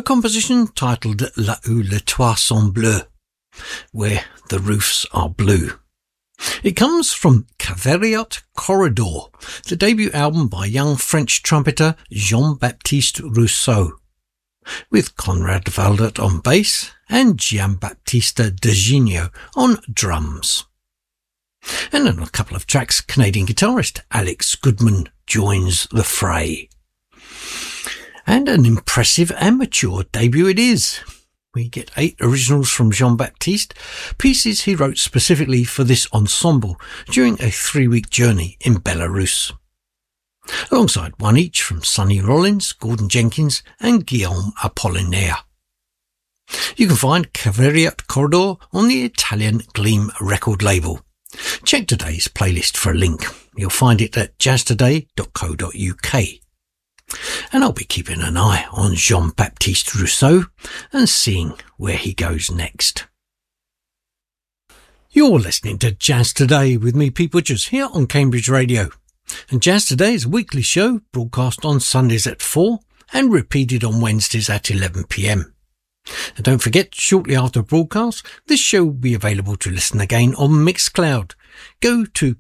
a composition titled Là où les toits sont bleus, where the roofs are blue. It comes from Caveriot Corridor, the debut album by young French trumpeter Jean-Baptiste Rousseau, with Conrad Valdert on bass and Giambattista D'Agenio on drums. And on a couple of tracks, Canadian guitarist Alex Goodman joins the fray. And an impressive amateur debut it is. We get 8 originals from Jean-Baptiste, pieces he wrote specifically for this ensemble during a 3-week journey in Belarus, alongside one each from Sonny Rollins, Gordon Jenkins and Guillaume Apollinaire. You can find Caveriot Corridor on the Italian Gleam record label. Check today's playlist for a link. You'll find it at jazztoday.co.uk. And I'll be keeping an eye on Jean-Baptiste Rousseau and seeing where he goes next. You're listening to Jazz Today with me, Pete Butchers, here on Cambridge Radio. And Jazz Today is a weekly show broadcast on Sundays at 4 and repeated on Wednesdays at 11 p.m. And don't forget, shortly after broadcast, this show will be available to listen again on Mixcloud. Go to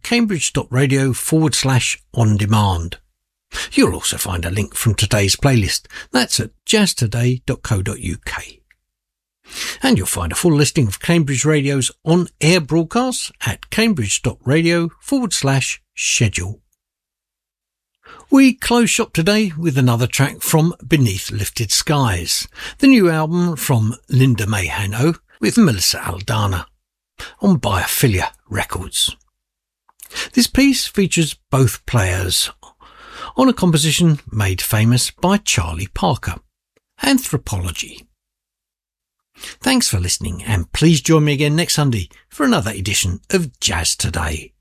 cambridge.radio/on-demand. You'll also find a link from today's playlist. That's at jazztoday.co.uk. And you'll find a full listing of Cambridge Radio's on-air broadcasts at cambridge.radio/schedule. We close shop today with another track from Beneath Lifted Skies, the new album from Linda May Hanno with Melissa Aldana on Biophilia Records. This piece features both players on a composition made famous by Charlie Parker, Anthropology. Thanks for listening, and please join me again next Sunday for another edition of Jazz Today.